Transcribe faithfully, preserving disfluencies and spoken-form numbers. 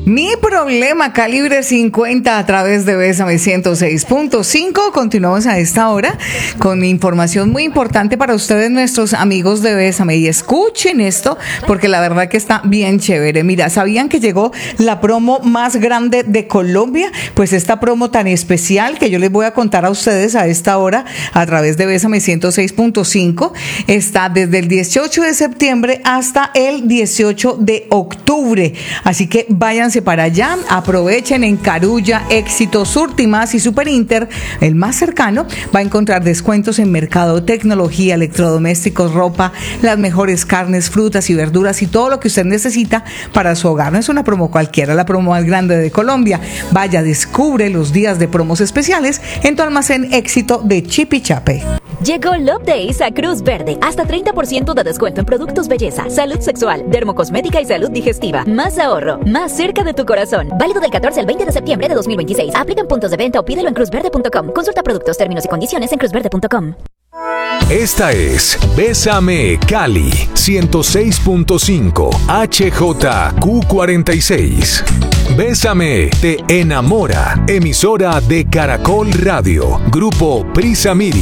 Mi problema, calibre cincuenta a través de Bésame ciento seis punto cinco. Continuamos a esta hora con información muy importante para ustedes, nuestros amigos de Bésame. Y escuchen esto porque la verdad que está bien chévere. Mira, ¿sabían que llegó la promo más grande de Colombia? Pues esta promo tan especial que yo les voy a contar a ustedes a esta hora a través de Bésame ciento seis punto cinco está desde el dieciocho de septiembre hasta el dieciocho de octubre. Así que váyanse para allá, aprovechen. En Carulla, Éxito, Surtimas y Super Inter, el más cercano, va a encontrar descuentos en mercado, tecnología, electrodomésticos, ropa, las mejores carnes, frutas y verduras y todo lo que usted necesita para su hogar. No es una promo cualquiera, la promo más grande de Colombia. Vaya, descubre los días de promos especiales en tu almacén Éxito de Chipichape. Llegó Love Days a Cruz Verde. Hasta treinta por ciento de descuento en productos belleza, salud sexual, dermocosmética y salud digestiva. Más ahorro, más cerca de tu corazón. Válido del catorce al veinte de septiembre de dos mil veintiséis. Aplican puntos de venta o pídelo en cruz verde punto com. Consulta productos, términos y condiciones en cruz verde punto com. Esta es Bésame Cali ciento seis punto cinco H J Q cuarenta y seis. Bésame te enamora. Emisora de Caracol Radio. Grupo Prisa Media.